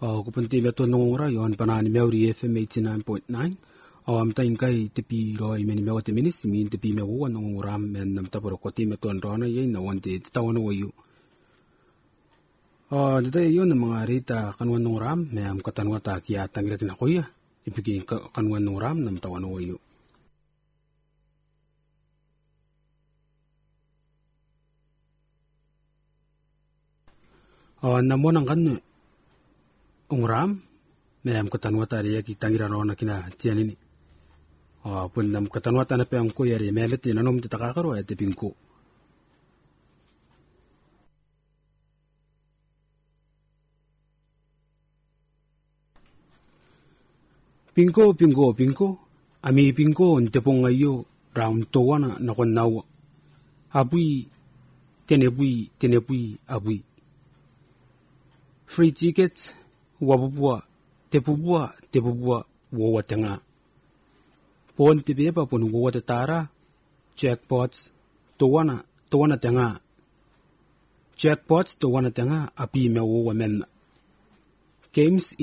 Kupunti beto nongora yon panani meuri FM 89.9. Am tain kai tepi ro imeni mewate minis min tepi mewo nongoram men nam taporo koti meto ndona ye na wante tawano wayu. Dito yon mga rita kanwan nongoram me am katanwa ta kia tangrek na koya ipiki kanwan nongoram nam tawano wayu. Namonang kan ngongoram me am katanwa ta ya ki tangira rona kina tianini. Pun nam katanwa ta na pe angko yari meleti nanom titakakaro ya tepingko. Pinko, ami pinko ntepong ayo round towana na kon nawa. Abui, tenebui, abui. Free tickets, wabubua, tepubua, wawa tenga. Pon tibeba pun wawa tetara, jackpots, towana tenga. Jackpots towana tenga, api me wawa men. Games